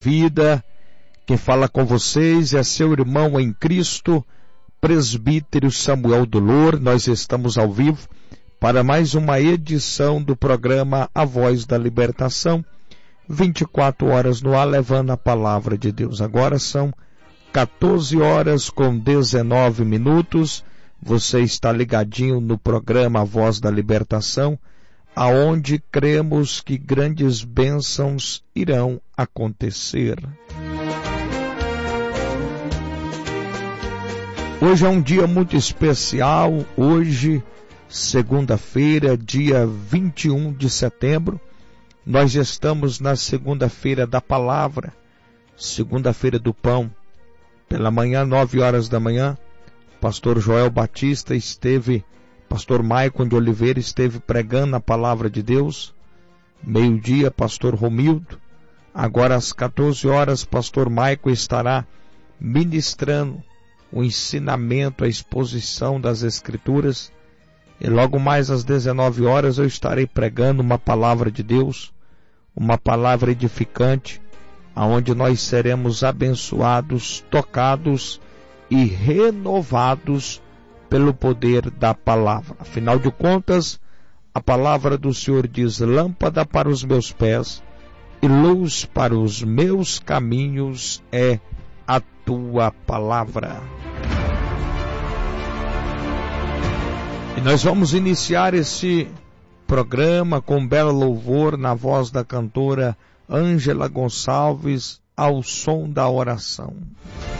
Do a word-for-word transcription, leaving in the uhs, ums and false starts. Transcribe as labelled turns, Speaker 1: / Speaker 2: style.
Speaker 1: Vida, quem fala com vocês é seu irmão em Cristo, presbítero Samuel Dolor. Nós estamos ao vivo para mais uma edição do programa A Voz da Libertação, vinte e quatro horas no ar, levando a palavra de Deus. Agora são quatorze horas com dezenove minutos. Você está ligadinho no programa A Voz da Libertação, aonde cremos que grandes bênçãos irão acontecer. Hoje é um dia muito especial. Hoje, segunda-feira, dia vinte e um de setembro, nós estamos na segunda-feira da palavra, segunda-feira do pão. Pela manhã, nove horas da manhã, pastor Joel Batista esteve, pastor Maicon de Oliveira esteve pregando a palavra de Deus. Meio-dia, pastor Romildo. Agora às quatorze horas, pastor Maicon estará ministrando o ensinamento, a exposição das Escrituras. E logo mais às dezenove horas eu estarei pregando uma palavra de Deus, uma palavra edificante, aonde nós seremos abençoados, tocados e renovados pelo poder da palavra. Afinal de contas, a palavra do Senhor diz: lâmpada para os meus pés e luz para os meus caminhos é a tua palavra. E nós vamos iniciar esse programa com um belo louvor na voz da cantora Ângela Gonçalves, ao som da oração.